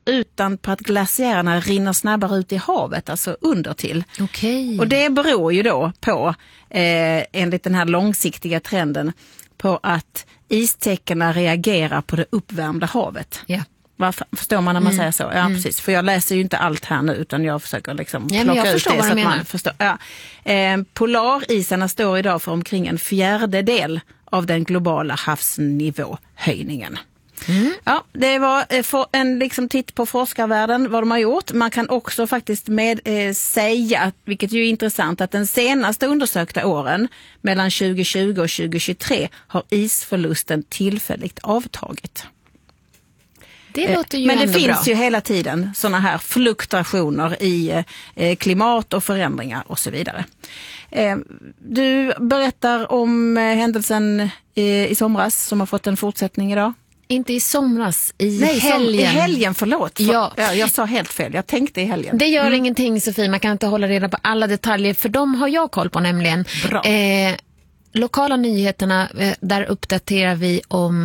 utan på att glaciärerna rinner snabbare ut i havet, alltså under till. Okej. Och det beror ju då på, enligt den här långsiktiga trenden, på att istäckena reagerar på det uppvärmda havet. Ja. Förstår man när man säger så? Ja, precis. För jag läser ju inte allt här nu, utan jag försöker liksom plocka ut det så att man förstår. Ja. Polarisarna står idag för omkring 1/4 av den globala havsnivåhöjningen. Ja, det var en liksom titt på forskarvärlden, vad de har gjort. Man kan också faktiskt säga, vilket ju är intressant, att den senaste undersökta åren mellan 2020 och 2023 har isförlusten tillfälligt avtagit. Det låter ju men det ändå finns bra. ju hela tiden såna här fluktuationer i klimat och förändringar och så vidare. Du berättar om händelsen i somras som har fått en fortsättning idag. Inte i somras, i helgen. I helgen, förlåt. Ja. Jag sa helt fel, jag tänkte i helgen. Det gör ingenting, Sofie, man kan inte hålla reda på alla detaljer, för de har jag koll på nämligen. Bra. Lokala nyheterna, där uppdaterar vi om